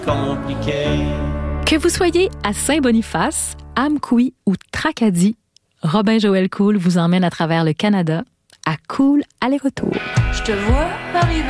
compliqué. Que vous soyez à Saint-Boniface, Amqui ou Tracadie, Robin Joël Cool vous emmène à travers le Canada à Cool aller-retour. Je te vois arriver.